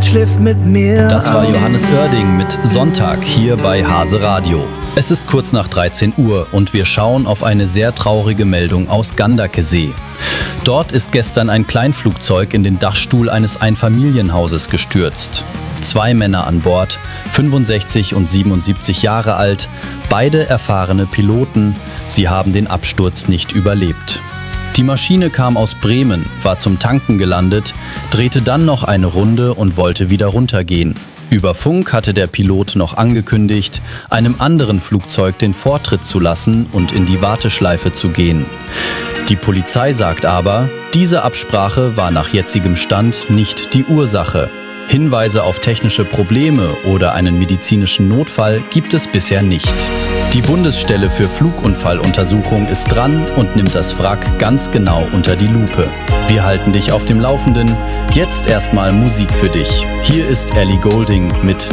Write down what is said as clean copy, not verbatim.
schläft mit mir. Das war Johannes Oerding mit Sonntag hier bei Hase Radio. Es ist kurz nach 13 Uhr und wir schauen auf eine sehr traurige Meldung aus Ganderkesee. Dort ist gestern ein Kleinflugzeug in den Dachstuhl eines Einfamilienhauses gestürzt. 2 Männer an Bord, 65 und 77 Jahre alt, beide erfahrene Piloten. Sie haben den Absturz nicht überlebt. Die Maschine kam aus Bremen, war zum Tanken gelandet, drehte dann noch eine Runde und wollte wieder runtergehen. Über Funk hatte der Pilot noch angekündigt, einem anderen Flugzeug den Vortritt zu lassen und in die Warteschleife zu gehen. Die Polizei sagt aber, diese Absprache war nach jetzigem Stand nicht die Ursache. Hinweise auf technische Probleme oder einen medizinischen Notfall gibt es bisher nicht. Die Bundesstelle für Flugunfalluntersuchung ist dran und nimmt das Wrack ganz genau unter die Lupe. Wir halten dich auf dem Laufenden. Jetzt erstmal Musik für dich. Hier ist Ellie Goulding mit